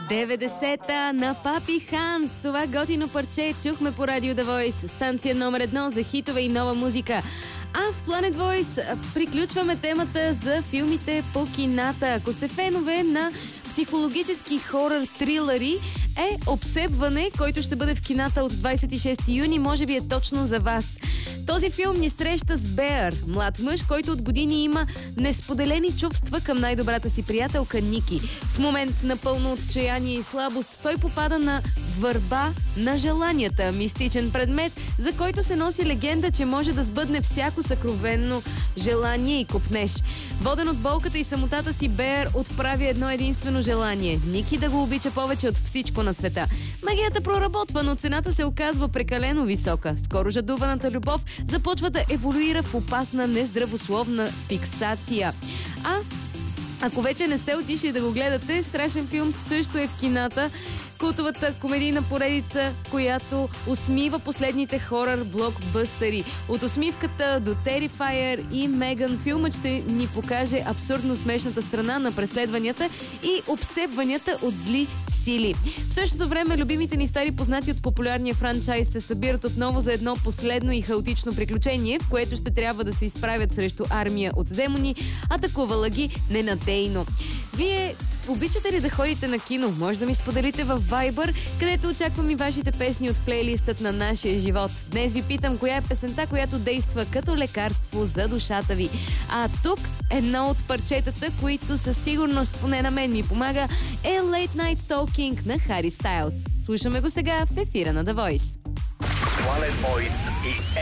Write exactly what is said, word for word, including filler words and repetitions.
деветдесета на Папи Ханс. Това готино парче чухме по Радио The Voice, станция номер едно за хитове и нова музика. А в Planet Voice приключваме темата за филмите по кината. Ако сте фенове на психологически хорър трилъри, е Обсебване, който ще бъде в кината от двадесет и шести юни, може би е точно за вас. Този филм ни среща с Беар, млад мъж, който от години има несподелени чувства към най-добрата си приятелка Ники. В момент на пълно отчаяние и слабост той попада на върба на желанията, мистичен предмет, за който се носи легенда, че може да сбъдне всяко съкровенно желание и копнеж. Воден от болката и самотата си, Беар отправи едно единствено желание – Ники да го обича повече от всичко на света. Магията проработва, но цената се оказва прекалено висока. Скоро жадуваната любов започва да еволюира в опасна нездравословна фиксация. А ако вече не сте отишли да го гледате, страшен филм също е в кината. Култовата комедийна поредица, която усмива последните хорър блокбъстери. От усмивката до Terrifier и Меган, филмът ще ни покаже абсурдно смешната страна на преследванията и обсебванията от зли сили. В същото време любимите ни стари познати от популярния франчайз се събират отново за едно последно и хаотично приключение, в което ще трябва да се изправят срещу армия от демони, атакувала ги ненадейно. Вие обичате ли да ходите на кино? Може да ми споделите в Viber, където очаквам и вашите песни от плейлистът на нашия живот. Днес ви питам коя е песента, която действа като лекарство за душата ви. А тук едно от парчетата, които със сигурност поне на мен ми помага, е Late Night Talking на Хари Стайлс. Слушаме го сега в ефира на The Voice. Planet Voice и